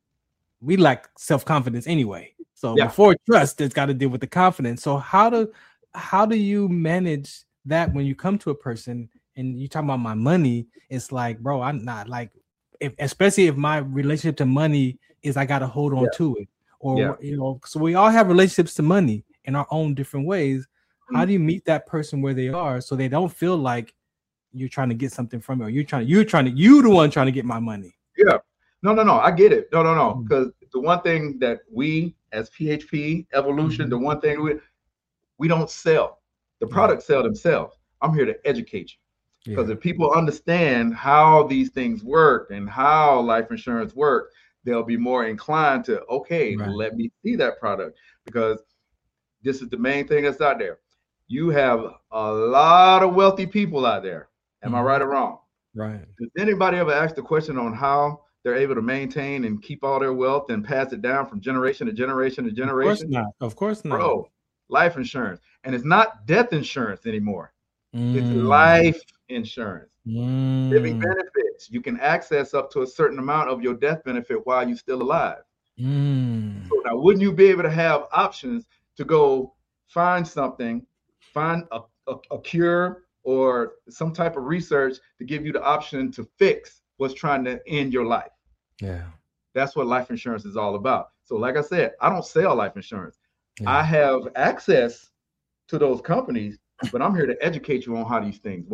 we lack self-confidence anyway. So yeah. before trust, it's got to deal with the confidence. So how do how do you manage that when you come to a person and you talk about my money? It's like, bro, I'm not like, if, especially if my relationship to money is I got to hold on yeah. to it, or yeah. you know. So we all have relationships to money in our own different ways. Mm-hmm. How do you meet that person where they are so they don't feel like you're trying to get something from it, or you're trying you're trying to you the one trying to get my money? Yeah. No, no, no. I get it. No, no, no. Because mm-hmm. the one thing that we as P H P Evolution, mm-hmm. the one thing we we don't sell. The products sell themselves. I'm here to educate you. Because yeah. if people understand how these things work and how life insurance works, they'll be more inclined to, okay, right. let me see that product. Because this is the main thing that's out there. You have a lot of wealthy people out there. Am mm-hmm. I right or wrong? Right. Does anybody ever ask the question on how they're able to maintain and keep all their wealth and pass it down from generation to generation to generation? Of course not. Of course not. Bro, life insurance. And it's not death insurance anymore. Mm. It's life insurance. Mm. Living benefits. You can access up to a certain amount of your death benefit while you're still alive. Mm. So now, wouldn't you be able to have options to go find something, find a, a, a cure or some type of research to give you the option to fix what's trying to end your life? Yeah. That's what life insurance is all about. So like I said, I don't sell life insurance. Yeah. I have access to those companies, but I'm here to educate you on how these things work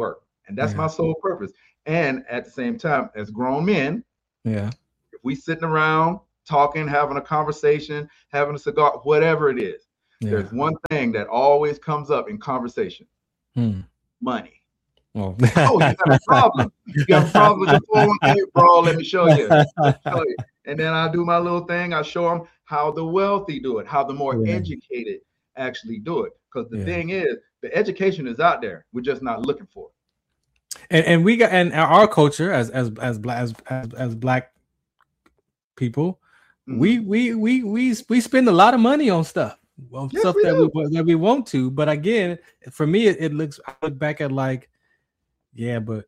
And that's Yeah. my sole purpose. And at the same time, as grown men, yeah, if we sitting around talking, having a conversation, having a cigar, whatever it is, yeah. there's one thing that always comes up in conversation: Hmm. money. Well, Oh, you have a problem. You have a problem with your four oh one k, bro. Let me show you. Let me show you. And then I do my little thing. I show them how the wealthy do it, how the more Yeah. educated actually do it. Because the Yeah. thing is, the education is out there. We're just not looking for it. and, and we got and our culture as as as black as, as, as black people, Mhm. we we we we we spend a lot of money on stuff, well, Yes, stuff we that do. we that we want to. But again, for me, it, it looks I look back at like, yeah, but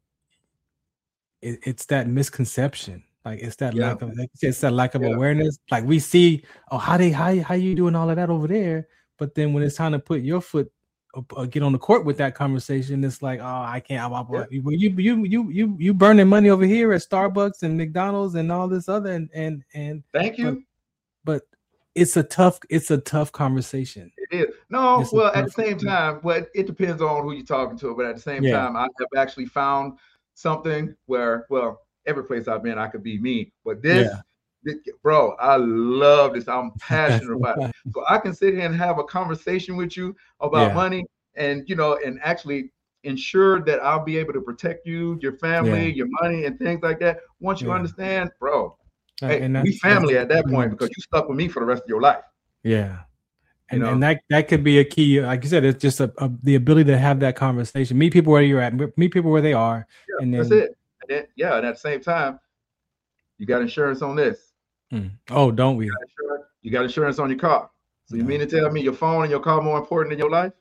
it, it's that misconception. Like it's that Yeah. lack of like, it's that lack of Yeah. awareness. Like we see, oh, how they how how you doing all of that over there, but then when it's time to put your foot up, uh, get on the court with that conversation, it's like, oh, I can't. I, I, Yeah. you you you you you burning money over here at Starbucks and McDonald's and all this other and and and Thank you. but it's a tough it's a tough conversation. It is. No, It's a well, at the tough- same time, well, it depends on who you're talking to. But at the same Yeah. time, I have actually found something where, well, every place I've been, I could be me. But this, Yeah. this bro, I love this. I'm passionate about it. So I can sit here and have a conversation with you about Yeah. money, and you know, and actually ensure that I'll be able to protect you, your family, Yeah. your money, and things like that. Once you Yeah. understand, bro, Uh, hey, and we that's- family that's at that pretty point much- because you stuck with me for the rest of your life. Yeah. And, You know? and that that could be a key. Like you said, it's just a, a the ability to have that conversation. Meet people where you're at. Meet people where they are. Yeah, and then, that's it. And then, yeah, and at the same time, you got insurance on this. Mm. Oh, don't we? You got insurance, you got insurance on your car. So you No. mean to tell me your phone and your car more important than your life?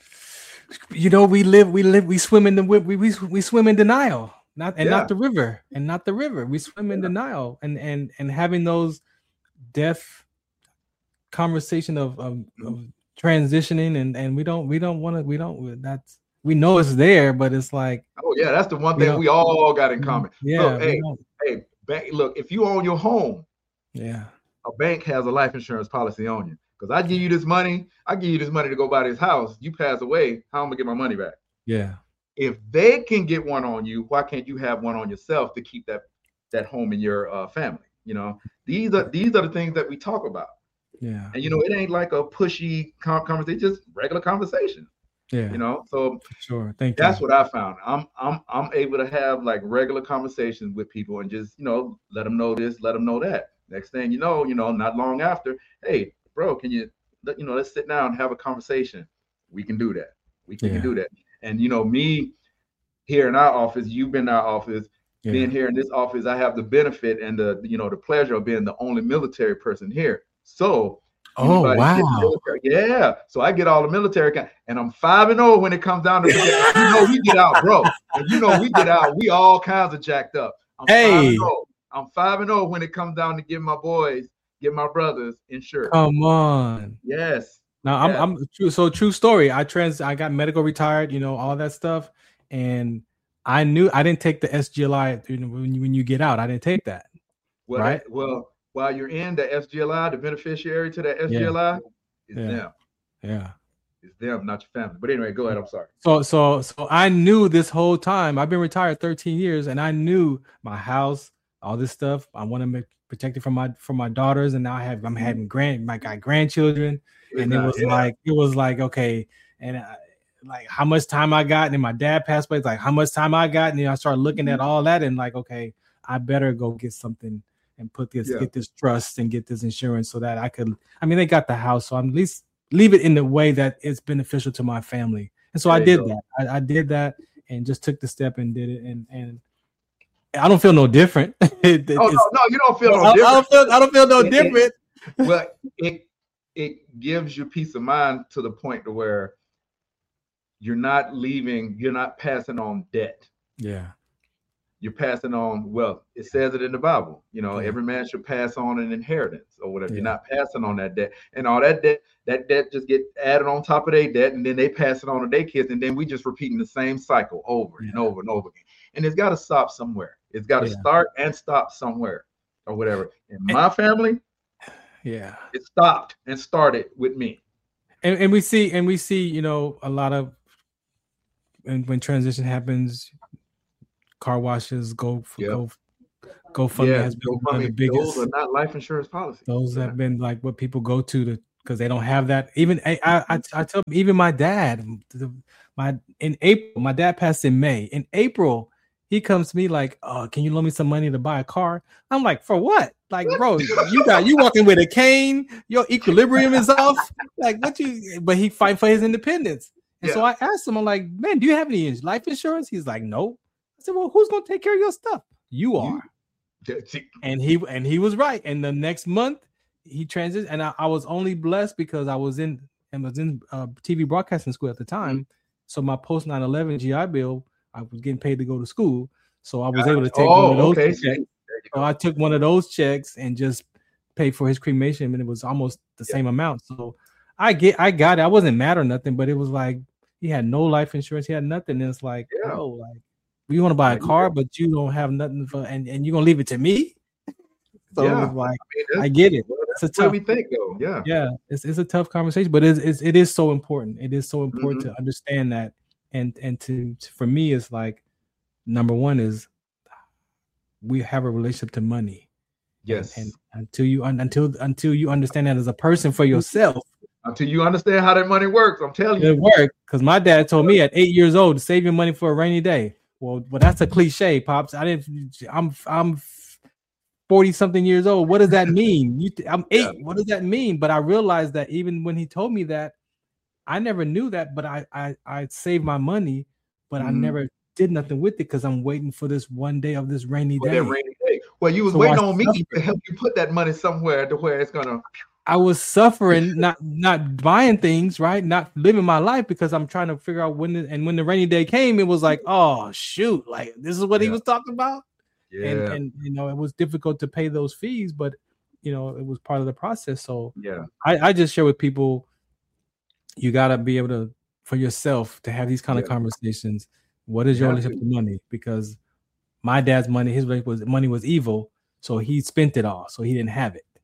You know, we live, we live, we swim in the we we we swim in denial, not and Yeah. not the river, and not the river. We swim in Yeah. denial, and and and having those death conversation of of, of transitioning, and and we don't we don't want to we don't that's we know it's there, but it's like Oh yeah, that's the one We thing don't- we all got in common. yeah, Look, we hey, don't- hey, bank, look, if you own your home, yeah, a bank has a life insurance policy on you. Because I give you this money, I give you this money to go buy this house. You pass away, how am I gonna get my money back? yeah, If they can get one on you, why can't you have one on yourself to keep that that home in your uh, family? You know, these are these are the things that we talk about. yeah, And you know, it ain't like a pushy con- conversation, just regular conversation. yeah. You know, so Sure. Thank that's you. what I found. I'm I'm I'm able to have like regular conversations with people and just, you know, let them know this, let them know that. Next thing you know, you know, not long after, hey, bro, can you, let, you know, let's sit down and have a conversation. We can do that. We can, Yeah. do that. And you know, me here in our office, you've been in our office, Yeah. being here in this office, I have the benefit and the, you know, the pleasure of being the only military person here. So Oh, anybody wow. get the military- yeah. So I get all the military, con- and I'm five and zero when it comes down to you know we get out, bro. And you know we get out, we all kinds of jacked up. I'm five Hey. and zero. I'm five and zero when it comes down to give my boys, give my brothers insurance. Come on. Yes. Now I'm Yeah. I'm true. So true story. I trans I got medical retired, you know, all that stuff, and I knew I didn't take the S G L I you know, when you when you get out. I didn't take that. Well, Right. that- well, while you're in the S G L I, the beneficiary to that S G L I is Yeah. them. Yeah. It's them, not your family. But anyway, go ahead. I'm sorry. So so so I knew this whole time. I've been retired thirteen years, and I knew my house, all this stuff. I want to make protected from my from my daughters, and now I have I'm having grand I got grandchildren, and it was Yeah. like it was like okay, and I, like how much time I got, and then my dad passed away. It's like how much time I got, and then I started looking at all that, and like okay, I better go get something and put this Yeah. get this trust and get this insurance so that I could. I mean, they got the house, so I'm at least leave it in the way that it's beneficial to my family. And so I There you did go. that. I, I did that and just took the step and did it. And and I don't feel no different. It- Oh it's- no, no, you don't feel no I, I different. don't feel I don't feel no It- it- different. Well, it it gives you peace of mind to the point to where you're not leaving, you're not passing on debt. Yeah. You're passing on wealth. It says it in the Bible. You know, Yeah. every man should pass on an inheritance or whatever. Yeah. You're not passing on that debt, and all that debt, that debt just get added on top of their debt, and then they pass it on to their kids, and then we just repeating the same cycle over and Yeah. over and over again. And it's got to stop somewhere. It's got to Yeah. start and stop somewhere, or whatever. In my family, Yeah. it stopped and started with me. And and we see and we see, you know, a lot of and when transition happens, car washes, go Yep. go GoFundMe Yeah, has been one of GoFundMe, the biggest. those are not life insurance policies. Those Yeah. have been like what people go to to because they don't have that. Even I, I, I, I tell even my dad, my in April, my dad passed in May. In April, he comes to me like, "Oh, can you loan me some money to buy a car?" I'm like, "For what?" Like, bro, you got you walking with a cane, your equilibrium is off. Like, what you? But he fight for his independence. And Yeah. so I asked him, I'm like, "Man, do you have any life insurance?" He's like, "No." I said, "Well, who's gonna take care of your stuff?" You are. You- See, And he and he was right. And the next month he transitioned, and I, I was only blessed because I was in and was in uh, T V broadcasting school at the time. Mm-hmm. So my post nine eleven G I Bill, I was getting paid to go to school, so I was able to take oh, one of those okay. checks. So I took one of those checks and just paid for his cremation, and it was almost the yeah. same amount. So I get, I got it. I wasn't mad or nothing, but it was like he had no life insurance, he had nothing. And it's like, yeah. bro, like. You want to buy a car, but you don't have nothing for, and, and you're gonna leave it to me. So yeah. it's like I, mean, I get it. It's a tough. What we think, though, yeah, yeah. It's it's a tough conversation, but it's, it's it is so important. It is so important mm-hmm. to understand that, and and to, to for me, it's like number one is we have a relationship to money. Yes, and, and until you until until you understand that as a person for yourself. Until you understand how that money works, I'm telling you, it works. Because my dad told me at eight years old to save your money for a rainy day. Well, well, that's a cliche, pops. I didn't. I'm I'm forty something years old. What does that mean? You, I'm eight. Yeah. What does that mean? But I realized that even when he told me that, I never knew that. But I I I saved my money, but mm-hmm. I never did nothing with it because I'm waiting for this one day of this rainy for day. That rainy day. Well, you was so waiting I on me suffered. to help you put that money somewhere to where it's gonna. I was suffering, not not buying things, right? Not living my life because I'm trying to figure out when. The, and when the rainy day came, it was like, oh shoot, like this is what yeah. he was talking about. Yeah, and, and you know, it was difficult to pay those fees, but you know, it was part of the process. So yeah, I, I just share with people, you gotta be able to for yourself to have these kind yeah. of conversations. What is your yeah. relationship to money? Because my dad's money, his was money was evil, so he spent it all, so he didn't have it.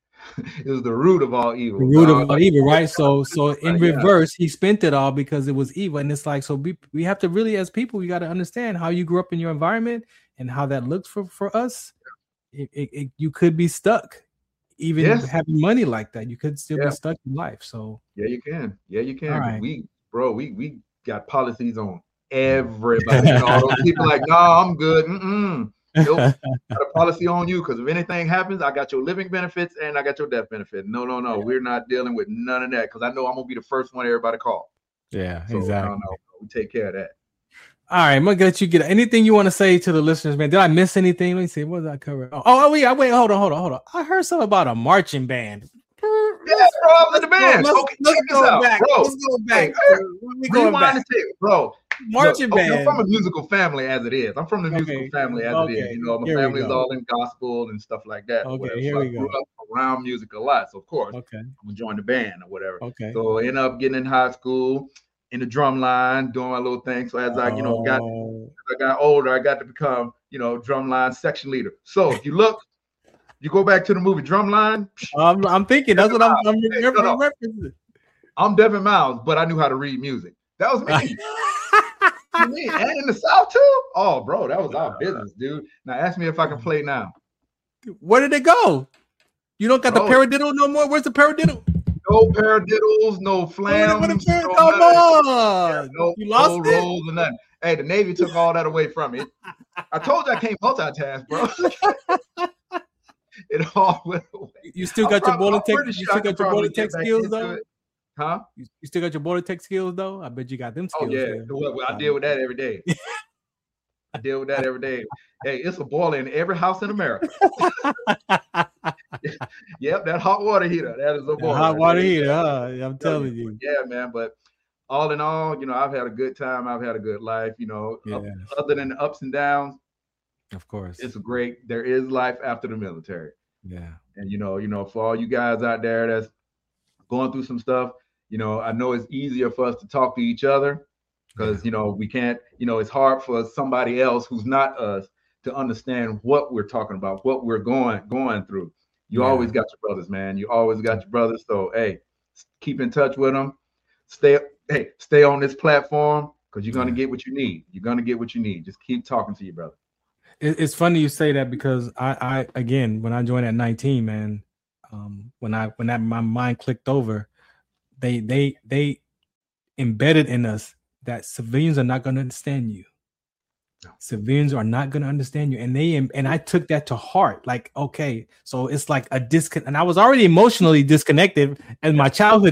It was the root of all evil. The root of all evil, right? So, so in reverse, he spent it all because it was evil, and it's like, so we we have to really, as people, you got to understand how you grew up in your environment and how that looks for for us. It, it, it, you could be stuck, even yes. having money like that. You could still yeah. be stuck in life. So yeah, you can. Yeah, you can. Right. We, bro, we we got policies on everybody. You know, all those people like, no, nah, I'm good. Mm-mm. Nope. Got a policy on you because if anything happens, I got your living benefits and I got your death benefit. No, no, no, yeah. we're not dealing with none of that because I know I'm gonna be the first one everybody call. Yeah, so, exactly. No, no, we take care of that. All right, I'm gonna let you get anything you want to say to the listeners, man. Did I miss anything? Let me see. What did I cover? Oh, oh yeah. Wait, hold on, hold on, hold on. I heard something about a marching band. Yeah, bro, I was in the band. Let's, okay, let's check go this out, back. bro. Let's go back. Hey, rewind back. the tape, bro. Marching Look, band. okay, I'm from a musical family as it is. I'm from the musical okay. family as okay. it is. You know, my here family is all in gospel and stuff like that. Okay, here so we I grew go. up around music a lot, so of course, okay, I'm gonna join the band or whatever. Okay. So I ended up getting in high school in the drum line, doing my little thing. So as I, you know, got oh. as I got older, I got to become, you know, drum line section leader. So if you look. You go back to the movie Drumline. I'm, I'm thinking that's what I'm, I'm hey, no, no. referencing. I'm Devin Miles, but I knew how to read music. That was me. me. And in the South too. Oh, bro, that was our business, dude. Now ask me if I can play now. Where did it go? You don't got the oh. paradiddle no more? Where's the paradiddle? No paradiddles, no flams. What, what, what, no come on. Yeah, no, you lost no it? rolls or nothing. Hey, the Navy took all that away from me. I told you I can't multitask, bro. It all went away. You still got I'm your border tech. You sure still got your border tech skills though, it. huh? You, you still got your border tech skills though. I bet you got them skills. Oh yeah, well, I deal with that every day. I deal with that every day. Hey, it's a boiler in every house in America. Yep, that hot water heater. That is a boiler. Hot water heater. Huh? I'm telling you. Yeah, man. But all in all, you know, I've had a good time. I've had a good life. You know, yeah. up, other than the ups and downs. Of course, it's great. There is life after the military. Yeah, and you know, you know, for all you guys out there that's going through some stuff, you know, I know it's easier for us to talk to each other because yeah. you know we can't. You know, it's hard for somebody else who's not us to understand what we're talking about, what we're going going through. You yeah. always got your brothers, man. You always got your brothers. So hey, keep in touch with them. Stay, hey, stay on this platform. because you're gonna Yeah. get what you need. You're gonna get what you need. Just keep talking to your brother. It, it's funny you say that because I, I again, when I joined at nineteen, man, um, when I when that my mind clicked over, they they they embedded in us that civilians are not going to understand you. Civilians are not going to understand you, and they and I took that to heart. Like, okay, so it's like a disconnect, and I was already emotionally disconnected as my childhood